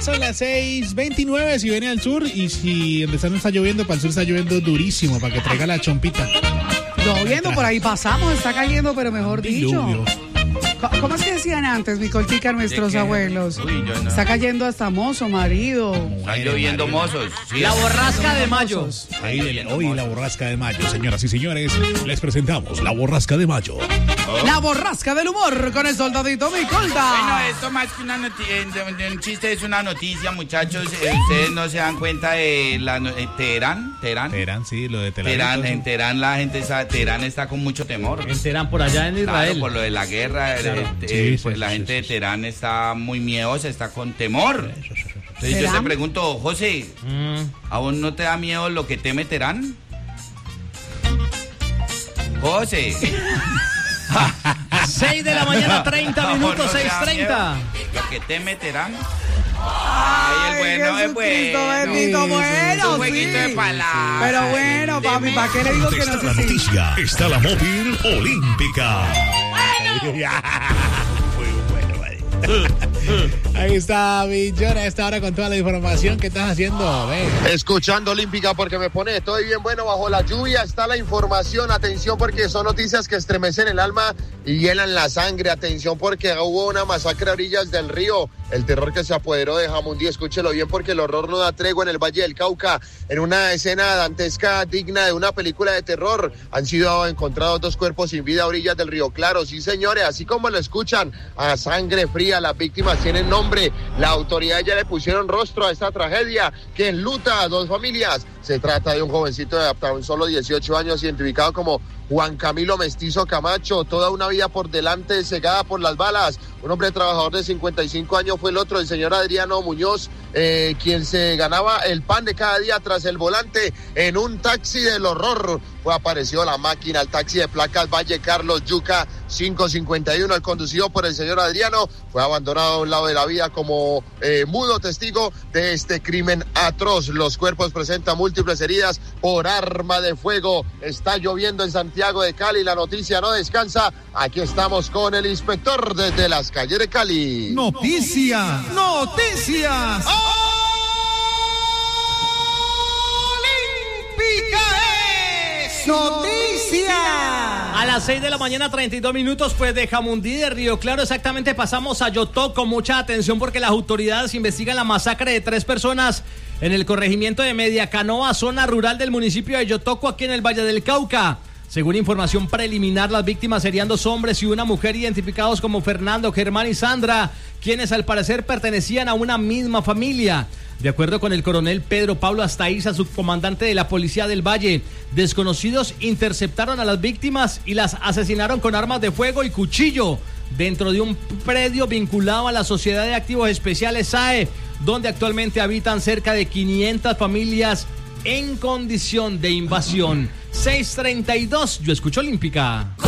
son las 6:29. Si viene al sur y si donde no está lloviendo, para el sur está lloviendo durísimo, para que traiga la chompita. Lloviendo, por ahí pasamos, está cayendo, pero mejor dicho. Diluvio. ¿Cómo es que decían antes, mi cortica, nuestros abuelos? Uy, yo no. Está cayendo hasta mozo, marido. Está lloviendo mozos. Sí, La borrasca de mayo. Hoy la borrasca de mayo, señoras y señores, les presentamos la borrasca de mayo. La borrasca del humor con el soldadito Micolta. Bueno, esto más que una de un chiste es una noticia, muchachos. Ustedes no se dan cuenta de Teherán. Teherán, sí, lo de Teherán, en Teherán la gente Teherán está con mucho temor. En Teherán, por allá en Israel. Claro, por lo de la guerra, pues la gente de Teherán está muy miedosa, está con temor. Entonces yo te pregunto, José, ¿a vos no te da miedo lo que teme Teherán? José. 6 de la mañana, 30 minutos, 6:30. Lo que teme Teherán. Ay, el bueno es bueno. Bendito, bueno, un jueguito de palabras. Pero bueno, papi, ¿para qué le digo que no Está la sé si... noticia, está la móvil olímpica. Ahí está Villora a esta hora con toda la información que estás haciendo. Escuchando Olímpica porque me pone estoy bien bueno bajo la lluvia. Está la información, atención porque son noticias que estremecen el alma y hielan la sangre. Atención porque hubo una masacre a orillas del río. El terror que se apoderó de Jamundí, escúchelo bien porque el horror no da tregua en el Valle del Cauca. En una escena dantesca digna de una película de terror, han sido encontrados 2 cuerpos sin vida a orillas del río Claro. Sí, señores, así como lo escuchan, a sangre fría. Las víctimas tienen nombre. La autoridad ya le pusieron rostro a esta tragedia que enluta a 2 familias. Se trata de un jovencito de tan solo 18 años, identificado como Juan Camilo Mestizo Camacho, toda una vida por delante, cegada por las balas. Un hombre trabajador de 55 años fue el otro, el señor Adriano Muñoz, quien se ganaba el pan de cada día tras el volante en un taxi del horror. Apareció la máquina, el taxi de placas Valle Carlos Yuca 551, el conducido por el señor Adriano, fue abandonado a un lado de la vía como mudo testigo de este crimen atroz. Los cuerpos presentan múltiples heridas por arma de fuego. Está lloviendo en Santiago de Cali, la noticia no descansa. Aquí estamos con el inspector desde las calles de Cali. Noticias. Noticias. Olímpica es noticia. A las 6 de la mañana, 32 minutos, pues de Jamundí de Río Claro, exactamente pasamos a Yotó. Con mucha atención porque las autoridades investigan la masacre de 3 personas en el corregimiento de Mediacanoa, zona rural del municipio de Yotoco, aquí en el Valle del Cauca. Según información preliminar, las víctimas serían 2 hombres y una mujer identificados como Fernando, Germán y Sandra, quienes al parecer pertenecían a una misma familia. De acuerdo con el coronel Pedro Pablo Astaiza, subcomandante de la Policía del Valle, desconocidos interceptaron a las víctimas y las asesinaron con armas de fuego y cuchillo dentro de un predio vinculado a la Sociedad de Activos Especiales SAE, donde actualmente habitan cerca de 500 familias en condición de invasión. 6:32, yo escucho Olímpica.